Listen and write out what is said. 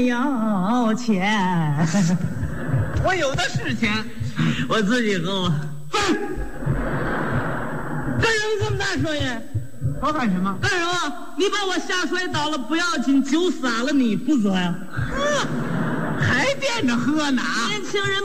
要钱， 我有的是钱， 我自己喝。干什么这么大声音？ 说干什么？ 干什么？你把我下水倒了不要紧，酒洒了你负责呀？ 还惦着喝呢？ 年轻人